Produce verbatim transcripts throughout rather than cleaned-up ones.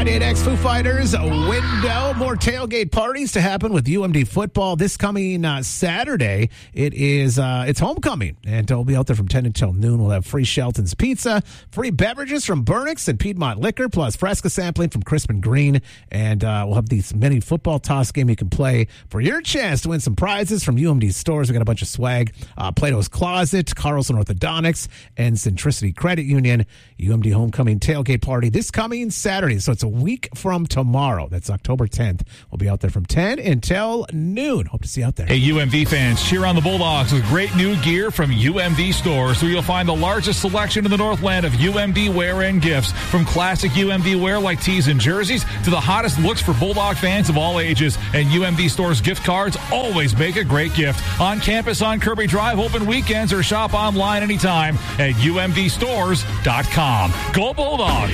ninety-eight X Foo Fighters window. More tailgate parties to happen with U M D football this coming uh, Saturday. It is uh, it's homecoming, and we'll be out there from ten until noon. We'll have free Shelton's Pizza, free beverages from Burnix and Piedmont Liquor, plus Fresca sampling from Crispin Green, and uh, we'll have these mini football toss game you can play for your chance to win some prizes from U M D stores. We got a bunch of swag: uh, Plato's Closet, Carlson Orthodontics, and Centricity Credit Union. U M D homecoming tailgate party this coming Saturday, so it's a week from tomorrow. That's October tenth. We'll be out there from ten until noon. Hope to see you out there. Hey, U M D fans, cheer on the Bulldogs with great new gear from U M D stores, where you'll find the largest selection in the Northland of U M D wear and gifts, from classic U M D wear like tees and jerseys to the hottest looks for Bulldog fans of all ages. And U M D stores gift cards always make a great gift. On campus on Kirby Drive, open weekends, or shop online anytime at U M D stores dot com. Go Bulldogs!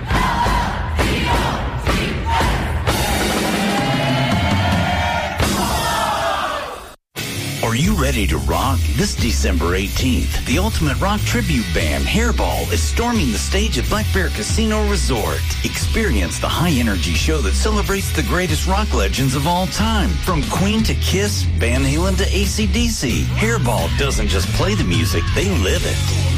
Are you ready to rock? This December eighteenth, the Ultimate Rock Tribute Band, Hairball, is storming the stage at Black Bear Casino Resort. Experience the high-energy show that celebrates the greatest rock legends of all time. From Queen to Kiss, Van Halen to A C D C, Hairball doesn't just play the music, they live it.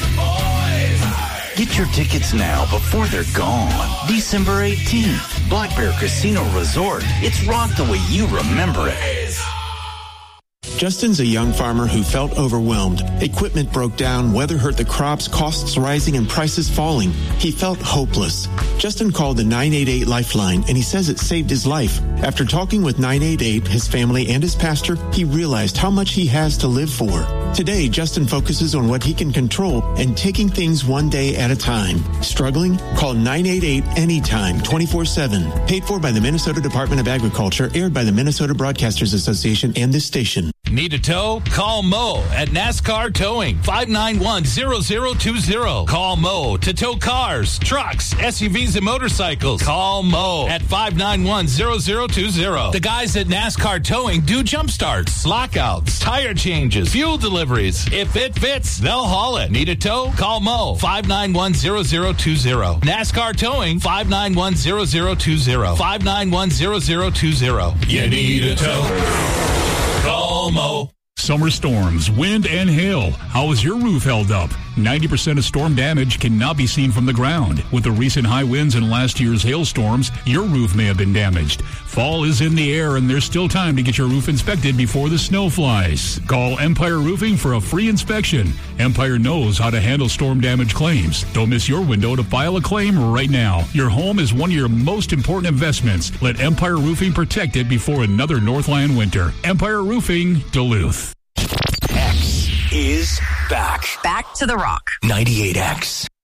Get your tickets now before they're gone. December eighteenth, Black Bear Casino Resort. It's rock the way you remember it. Justin's a young farmer who felt overwhelmed. Equipment broke down, weather hurt the crops, costs rising, and prices falling. He felt hopeless. Justin called the nine eight eight Lifeline, and he says it saved his life. After talking with nine eight eight, his family, and his pastor, he realized how much he has to live for. Today, Justin focuses on what he can control and taking things one day at a time. Struggling? Call nine eight eight anytime, twenty-four seven. Paid for by the Minnesota Department of Agriculture, aired by the Minnesota Broadcasters Association and this station. Need a tow? Call Mo at NASCAR Towing, five nine one, zero zero two zero. Call Mo to tow cars, trucks, S U Vs, and motorcycles. Call Mo at five nine one, zero zero two zero. The guys at NASCAR Towing do jump starts, lockouts, tire changes, fuel deliveries. If it fits, they'll haul it. Need a tow? Call Mo, five nine one, zero zero two zero. NASCAR Towing, five nine one, zero zero two zero. five nine one, zero zero two zero. You need a tow? Call Mo. Summer storms, wind, and hail. How is your roof held up? ninety percent of storm damage cannot be seen from the ground. With the recent high winds and last year's hailstorms, your roof may have been damaged. Fall is in the air, and there's still time to get your roof inspected before the snow flies. Call Empire Roofing for a free inspection. Empire knows how to handle storm damage claims. Don't miss your window to file a claim right now. Your home is one of your most important investments. Let Empire Roofing protect it before another Northland winter. Empire Roofing, Duluth. X is back. Back to the Rock. ninety-eight X.